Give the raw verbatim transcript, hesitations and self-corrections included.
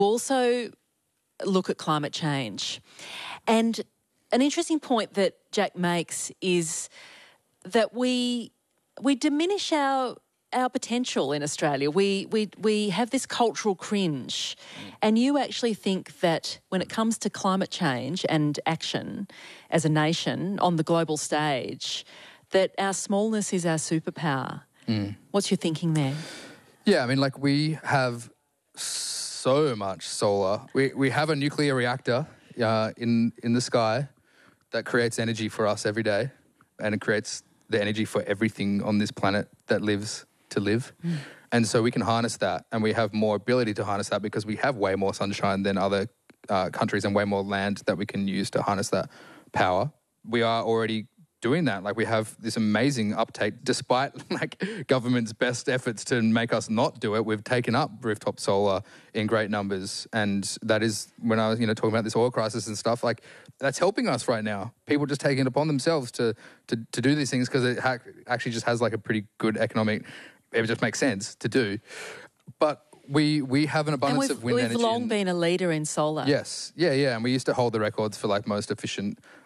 also look at climate change. And an interesting point that Jack makes is that we we diminish our our potential in Australia. We we we have this cultural cringe. Mm. And you actually think that when it comes to climate change and action as a nation on the global stage, that our smallness is our superpower. Mm. What's your thinking there? Yeah, I mean, like, we have so much solar. We we have a nuclear reactor uh, in in the sky that creates energy for us every day, and it creates the energy for everything on this planet that lives to live. Mm. And so we can harness that, and we have more ability to harness that because we have way more sunshine than other uh, countries and way more land that we can use to harness that power. We are already doing that. Like, we have this amazing uptake despite like government's best efforts to make us not do it. We've taken up rooftop solar in great numbers, and that is, when I was, you know, talking about this oil crisis and stuff, like, that's helping us right now. People just taking it upon themselves to to, to do these things because it ha- actually just has like a pretty good economic, it just makes sense to do. But we we have an abundance and of wind we've energy. We've long been a leader in solar. Yes, yeah, yeah, and we used to hold the records for like most efficient